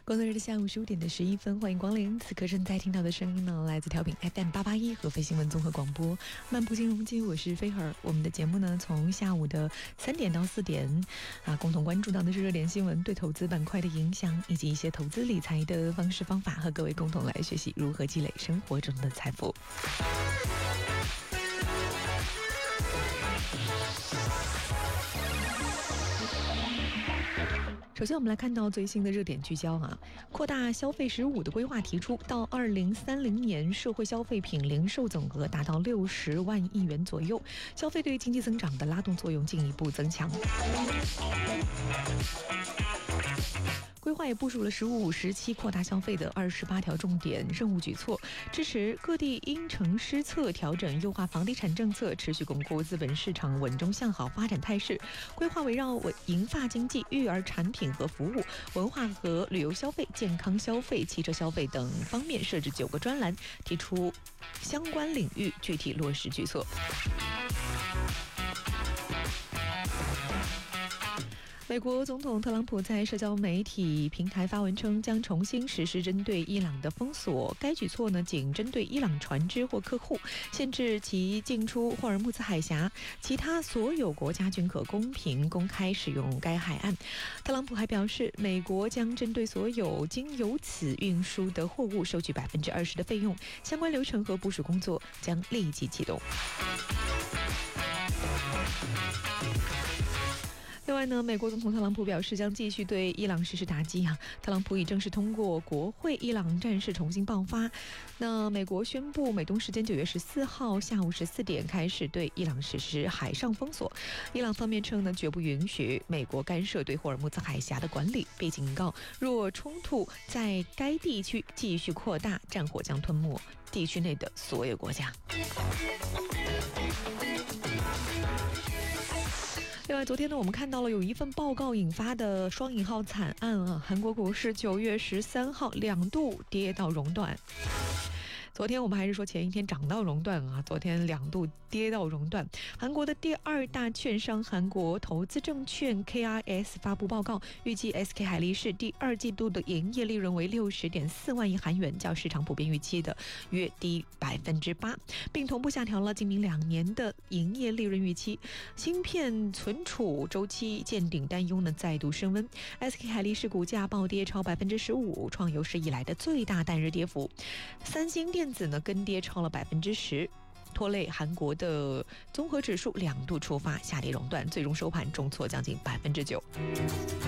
工作日的下午15点的11分，欢迎光临。此刻正在听到的声音呢，来自调频 FM881合肥新闻综合广播漫步金融街，我是菲儿。我们的节目呢，从下午的3点到4点共同关注到的是热点新闻对投资板块的影响，以及一些投资理财的方式方法，和各位共同来学习如何积累生活中的财富。首先我们来看到最新的热点聚焦扩大消费15的规划提出，到2030年社会消费品零售总额达到60万亿元左右，消费对经济增长的拉动作用进一步增强。规划也部署了15、17扩大消费的28条重点任务举措，支持各地因城施策，调整优化房地产政策，持续巩固资本市场稳中向好发展态势。规划围绕银发经济、育儿产品和服务、文化和旅游消费、健康消费、汽车消费等方面设置9个专栏，提出相关领域具体落实举措。美国总统特朗普在社交媒体平台发文称，将重新实施针对伊朗的封锁。该举措呢，仅针对伊朗船只或客户，限制其进出霍尔木兹海峡，其他所有国家均可公平公开使用该海岸。特朗普还表示，美国将针对所有经由此运输的货物收取20%的费用，相关流程和部署工作将立即启动。另外呢，美国总统特朗普表示将继续对伊朗实施打击特朗普已正式通过国会伊朗战事重新爆发。那美国宣布美东时间9月14号下午14点开始对伊朗实施海上封锁。伊朗方面称呢，绝不允许美国干涉对霍尔木兹海峡的管理，并警告若冲突在该地区继续扩大，战火将吞没地区内的所有国家。另外，昨天呢，我们看到了有一份报告引发的双引号惨案韩国股市9月13号2度跌到熔断。昨天我们还是说前一天涨到熔断昨天2度跌到熔断。韩国的第2大券商韩国投资证券 KRS 发布报告，预计 SK 海力士第2季度的营业利润为60.4万亿韩元，较市场普遍预期的约低8%，并同步下调了今明2年的营业利润预期。芯片存储周期见顶担忧呢再度升温， SK 海力士股价暴跌超15%，创有史以来的最大单日跌幅。三星电子呢跟跌超了10%，拖累韩国的综合指数2度触发下跌熔断，最终收盘重挫将近9%。